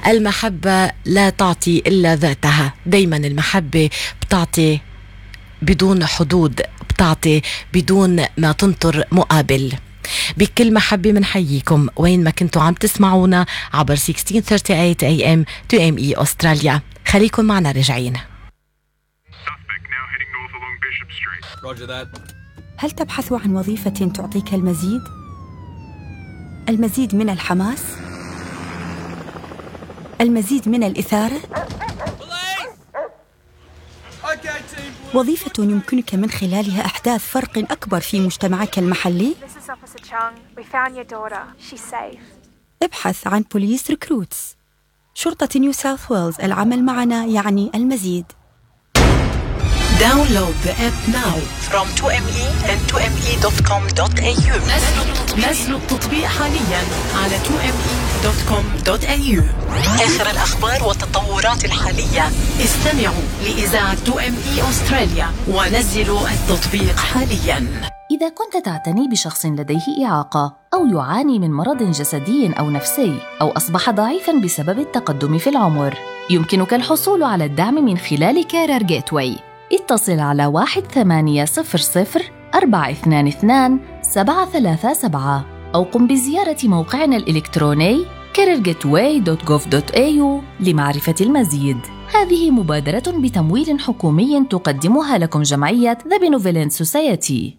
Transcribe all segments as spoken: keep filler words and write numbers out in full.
المحبة لا تعطي إلا ذاتها، دايما المحبة بتعطي بدون حدود، بتعطي بدون ما تنطر مقابل. بكل محبة منحييكم وين ما كنتوا عم تسمعونا عبر ستة عشر ثلاثة وثلاثين إيه إم تو إم إي أستراليا. خليكم معنا رجعين. هل تبحث عن وظيفة تعطيك المزيد؟ المزيد من الحماس؟ المزيد من الإثارة؟ وظيفة يمكنك من خلالها إحداث فرق أكبر في مجتمعك المحلي؟ ابحث عن بوليس ريكروتس. شرطة نيو ساوث ويلز، العمل معنا يعني المزيد. Download the app now from تو إم إي and تو إم إي دوت كوم دوت إيه يو. نزلوا التطبيق حاليا على تو إم إي دوت كوم دوت إيه يو. آخر الأخبار والتطورات الحالية. استمعوا لإذاعة تو إم إي أستراليا ونزلوا التطبيق حاليا. إذا كنت تعتني بشخص لديه إعاقة أو يعاني من مرض جسدي أو نفسي أو أصبح ضعيفاً بسبب التقدم في العمر، يمكنك الحصول على الدعم من خلال كارير جيتواي. اتصل على واحد ثمانية صفر صفر أربعة اثنان اثنان سبعة ثلاثة سبعة أو قم بزيارة موقعنا الإلكتروني كارير جيتواي دوت جوف دوت إيه يو لمعرفة المزيد. هذه مبادرة بتمويل حكومي تقدمها لكم جمعية The Benevolent Society.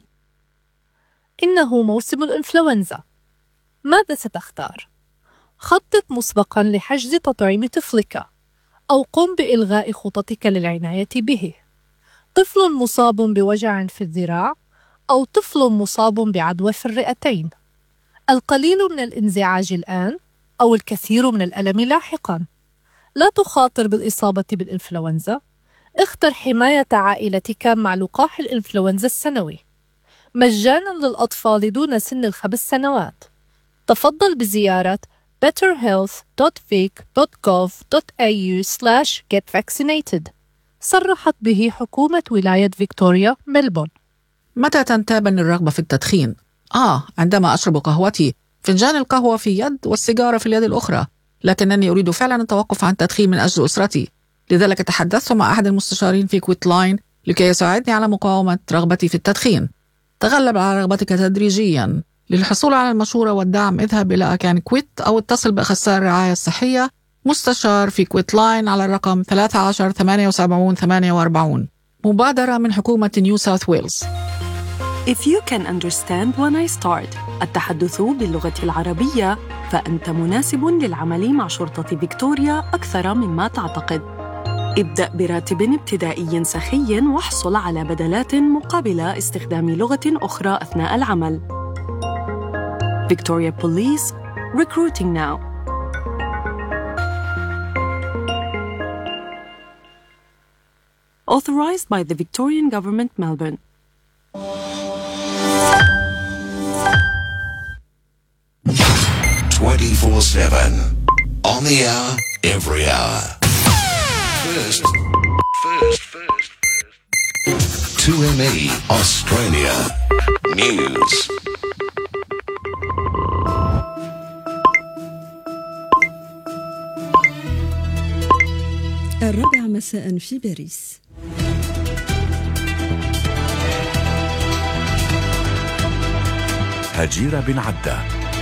إنه موسم الإنفلونزا. ماذا ستختار؟ خطط مسبقاً لحجز تطعيم طفلك أو قم بإلغاء خططك للعناية به. طفل مصاب بوجع في الذراع أو طفل مصاب بعدوى في الرئتين. القليل من الانزعاج الآن أو الكثير من الألم لاحقاً. لا تخاطر بالإصابة بالإنفلونزا. اختر حماية عائلتك مع لقاح الإنفلونزا السنوي مجاناً للأطفال دون سن الخمس سنوات. تفضل بزيارة better health dot vic dot gov dot a u slash get vaccinated. صرحت به حكومة ولاية فيكتوريا ملبون. متى تنتابني الرغبة في التدخين؟ آه عندما أشرب قهوتي، فنجان القهوة في يد والسيجارة في اليد الأخرى، لكنني أريد فعلا التوقف عن التدخين من أجل أسرتي. لذلك تحدثت مع أحد المستشارين في كويت لاين لكي يساعدني على مقاومة رغبتي في التدخين. تغلب على رغبتك تدريجيا. للحصول على المشورة والدعم اذهب إلى أكان كويت أو اتصل بأخصائي الرعاية الصحية مستشار في كويت لاين على الرقم ثلاثة عشر ثمانية وسبعين ثمانية وأربعين. مبادرة من حكومة نيو ساوث ويلز. If you can understand when I start التحدث باللغة العربية، فأنت مناسب للعمل مع شرطة فيكتوريا أكثر مما تعتقد. ابدأ براتب ابتدائي سخي واحصل على بدلات مقابل استخدام لغة أخرى أثناء العمل. Victoria Police, recruiting now. Authorized by the Victorian Government, Melbourne. twenty-four seven. On the hour, every hour. First, first, first, first. two M E Australia News. الرابعة مساء في باريس. هجيرة بن عدة.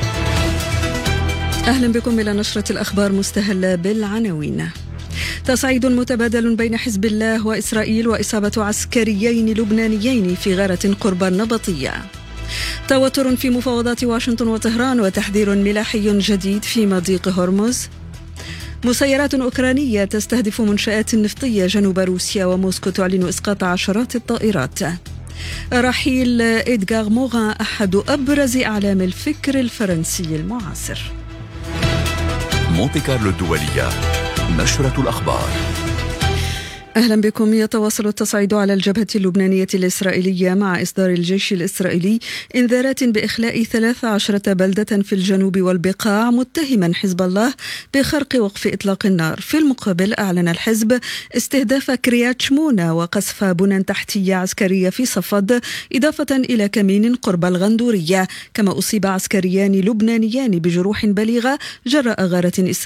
أهلا بكم إلى نشرة الأخبار مستهلة بالعناوين. تصعيد متبادل بين حزب الله وإسرائيل وإصابة عسكريين لبنانيين في غارة قرب النبطية. توتر في مفاوضات واشنطن وطهران وتحذير ملاحي جديد في مضيق هرمز. مسيرات أوكرانية تستهدف منشآت نفطية جنوب روسيا وموسكو تعلن إسقاط عشرات الطائرات. رحيل إدغار موغان أحد أبرز أعلام الفكر الفرنسي المعاصر. مونتي كارلو الدولية، نشرة الأخبار. أهلا بكم. يتواصل التصعيد على الجبهة اللبنانية الإسرائيلية مع إصدار الجيش الإسرائيلي إنذارات بإخلاء ثلاث عشرة بلدة في الجنوب والبقاع، متهما حزب الله بخرق وقف إطلاق النار. في المقابل أعلن الحزب استهداف كريات شمونة وقصف بنى تحتية عسكرية في صفد، إضافة إلى كمين قرب الغندورية. كما أصيب عسكريان لبنانيان بجروح بليغة جراء غارة إسرائيلية